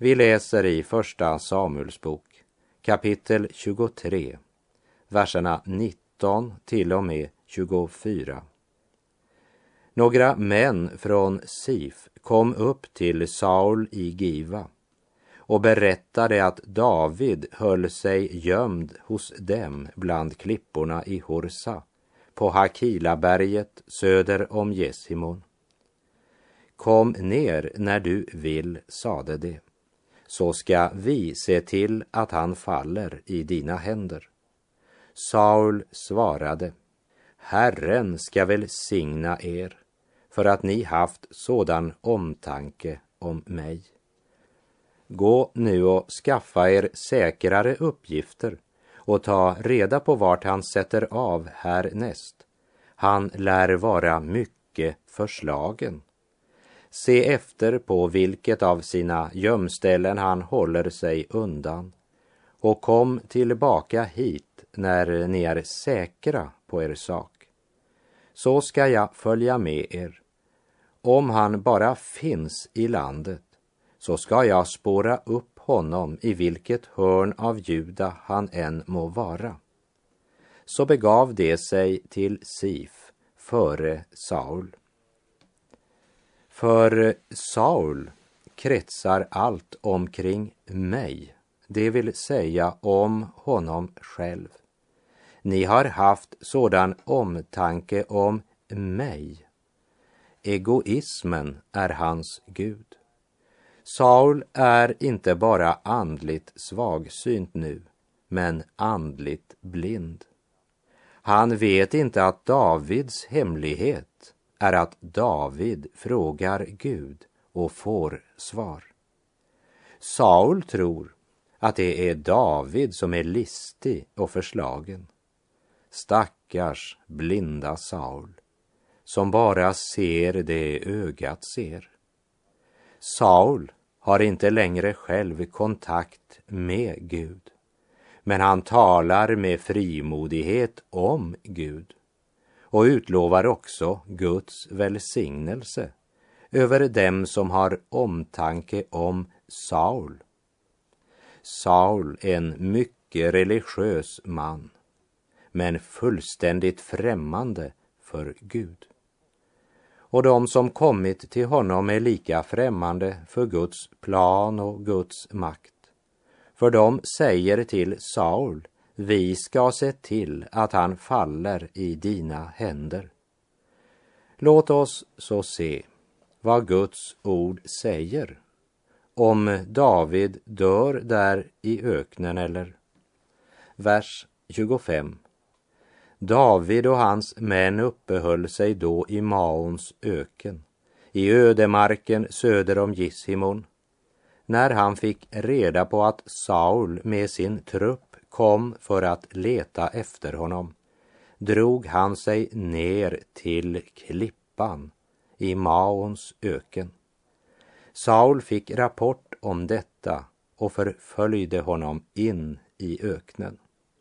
Vi läser i första Samuels bok, kapitel 23, verserna 19 till och med 24. Några män från Sif kom upp till Saul i Giva och berättade att David höll sig gömd hos dem bland klipporna i Horsa, på Hakilaberget söder om Jesimon. Kom ner när du vill, sade det, så ska vi se till att han faller i dina händer. Saul svarade, Herren ska välsigna er för att ni haft sådan omtanke om mig. Gå nu och skaffa er säkrare uppgifter och ta reda på vart han sätter av härnäst. Han lär vara mycket förslagen. Se efter på vilket av sina gömställen han håller sig undan och kom tillbaka hit när ni är säkra på er sak. Så ska jag följa med er. Om han bara finns i landet så ska jag spåra upp honom i vilket hörn av Juda han än må vara. Så begav det sig till Sif före Saul. För Saul kretsar allt omkring mig, det vill säga om honom själv. Ni har haft sådan omtanke om mig. Egoismen är hans Gud. Saul är inte bara andligt svagsynt nu, men andligt blind. Han vet inte att Davids hemlighet är att David frågar Gud och får svar. Saul tror att det är David som är listig och förslagen. Stackars blinda Saul, som bara ser det ögat ser. Saul har inte längre själv kontakt med Gud, men han talar med frimodighet om Gud och utlovar också Guds välsignelse över dem som har omtanke om Saul. Saul, en mycket religiös man, men fullständigt främmande för Gud. Och de som kommit till honom är lika främmande för Guds plan och Guds makt. För de säger till Saul, vi ska se till att han faller i dina händer. Låt oss så se vad Guds ord säger om David dör där i öknen eller. Vers 25. David och hans män uppehöll sig då i Maons öken, i ödemarken söder om Jesimon. När han fick reda på att Saul med sin trupp kom för att leta efter honom, drog han sig ner till klippan i Maons öken. Saul fick rapport om detta och förföljde honom in i öknen.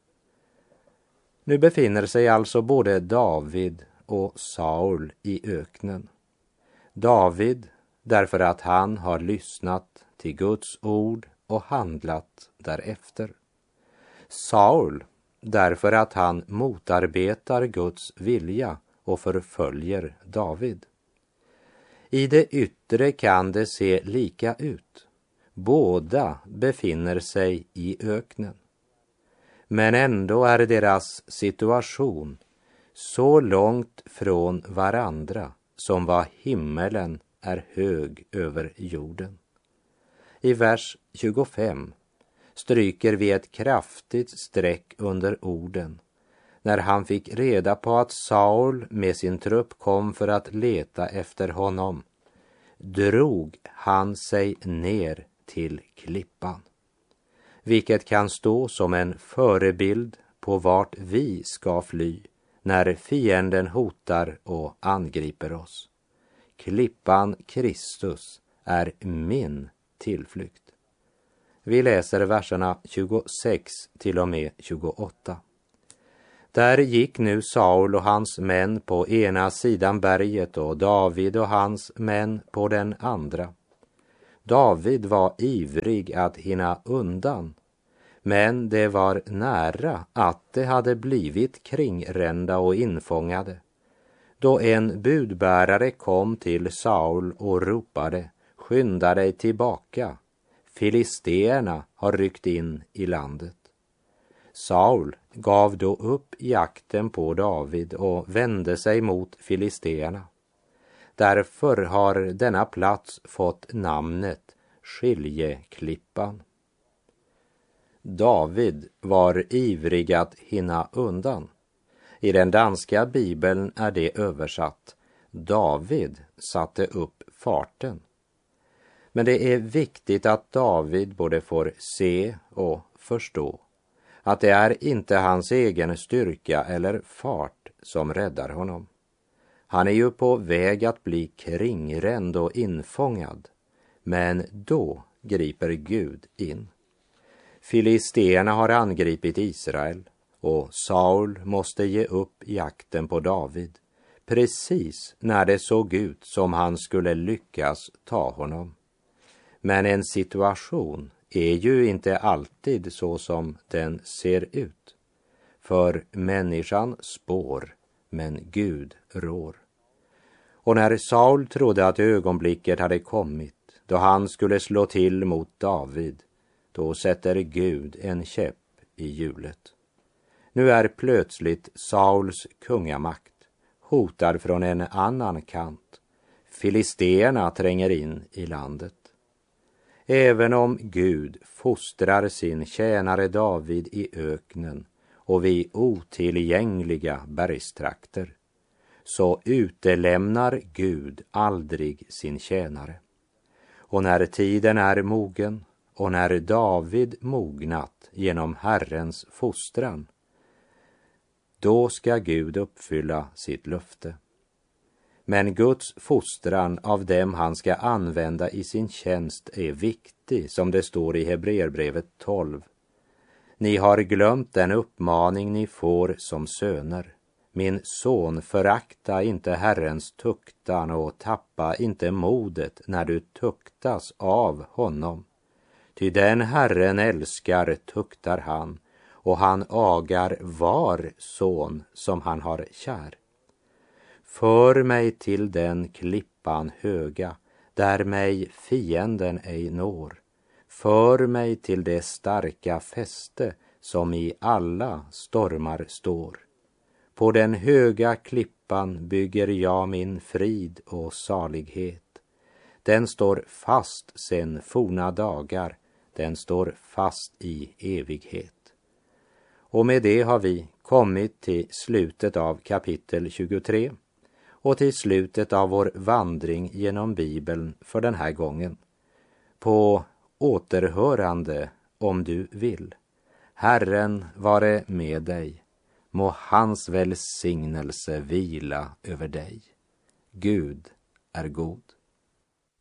Nu befinner sig alltså både David och Saul i öknen. David därför att han har lyssnat till Guds ord och handlat därefter. Saul därför att han motarbetar Guds vilja och förföljer David. I det yttre kan det se lika ut. Båda befinner sig i öknen. Men ändå är deras situation så långt från varandra som vad himmelen är hög över jorden. I vers 25 stryker vi ett kraftigt streck under orden när han fick reda på att Saul med sin trupp kom för att leta efter honom. Drog han sig ner till klippan, vilket kan stå som en förebild på vart vi ska fly när fienden hotar och angriper oss. Klippan Kristus är min tillflykt. Vi läser verserna 26 till och med 28. Där gick nu Saul och hans män på ena sidan berget och David och hans män på den andra. David var ivrig att hinna undan, men det var nära att de hade blivit kringrända och infångade, då en budbärare kom till Saul och ropade: skynda dig tillbaka, filisteerna har ryckt in i landet. Saul gav då upp jakten på David och vände sig mot filisteerna. Därför har denna plats fått namnet Skiljeklippan. David var ivrig att hinna undan. I den danska bibeln är det översatt: David satte upp farten. Men det är viktigt att David både får se och förstå att det är inte hans egen styrka eller fart som räddar honom. Han är ju på väg att bli kringränd och infångad, men då griper Gud in. Filisteerna har angripit Israel och Saul måste ge upp jakten på David, precis när det såg ut som han skulle lyckas ta honom. Men en situation är ju inte alltid så som den ser ut. För människan spår, men Gud rår. Och när Saul trodde att ögonblicket hade kommit, då han skulle slå till mot David, då sätter Gud en käpp i hjulet. Nu är plötsligt Sauls kungamakt hotad från en annan kant. Filisteerna tränger in i landet. Även om Gud fostrar sin tjänare David i öknen och vid otillgängliga bergstrakter, så utelämnar Gud aldrig sin tjänare. Och när tiden är mogen och när David mognat genom Herrens fostran, då ska Gud uppfylla sitt löfte. Men Guds fostran av dem han ska använda i sin tjänst är viktig, som det står i Hebreerbrevet 12. Ni har glömt den uppmaning ni får som söner. Min son, förakta inte Herrens tuktan och tappa inte modet när du tuktas av honom. Ty den Herren älskar tuktar han, och han agar var son som han har kär. För mig till den klippan höga, där mig fienden ej når. För mig till det starka fäste, som i alla stormar står. På den höga klippan bygger jag min frid och salighet. Den står fast sen forna dagar, den står fast i evighet. Och med det har vi kommit till slutet av kapitel 23 och till slutet av vår vandring genom Bibeln för den här gången. På återhörande om du vill. Herren vare med dig. Må hans välsignelse vila över dig. Gud är god.